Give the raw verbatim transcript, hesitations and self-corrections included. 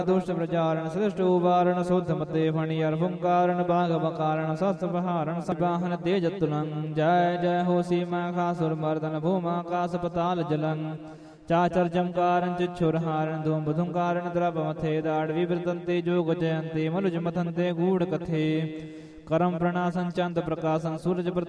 दुष्ट प्रचारण सृष्ट उबारण शुद्ध मते फणि अर्भुंकारण बाघ बकारण शस्त्र बहारण सबाहन तेज तुलं जय जय हो सीमा खासुर मर्दन भूमाकाश पताल जलं चाचर चमकारं चिच्छुरहारं धूम बुधुंकारं द्रवमथे दाड़ विवृतन्ते जोग जयन्ते मनुज मथन्ते गूढ़ कथे करम प्रणासन चंद प्रकाशन सूरज